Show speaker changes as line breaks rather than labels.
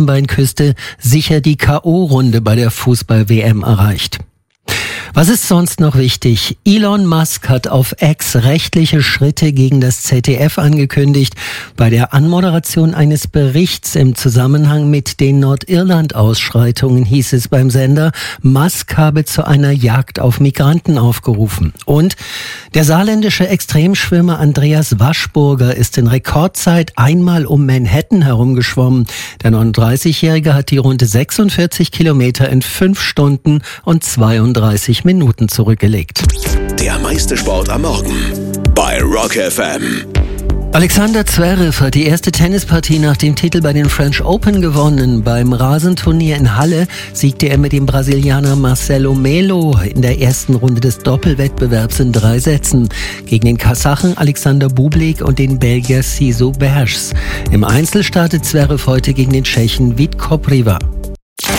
Elfenbeinküste sicher die K.O.-Runde bei der Fußball-WM erreicht. Was ist sonst noch wichtig? Elon Musk hat auf X rechtliche Schritte gegen das ZDF angekündigt. Bei der Anmoderation eines Berichts im Zusammenhang mit den Nordirland-Ausschreitungen hieß es beim Sender, Musk habe zu einer Jagd auf Migranten aufgerufen. Und der saarländische Extremschwimmer Andreas Waschburger ist in Rekordzeit einmal um Manhattan herumgeschwommen. Der 39-Jährige hat die rund 46 Kilometer in 5 Stunden und 32 Minuten zurückgelegt.
Der meiste Sport am Morgen bei Rock FM.
Alexander Zverev hat die erste Tennispartie nach dem Titel bei den French Open gewonnen. Beim Rasenturnier in Halle siegte er mit dem Brasilianer Marcelo Melo in der ersten Runde des Doppelwettbewerbs in 3 Sätzen gegen den Kasachen Alexander Bublik und den Belgier Siso Bergs. Im Einzel startet Zverev heute gegen den Tschechen Vít Kopriva.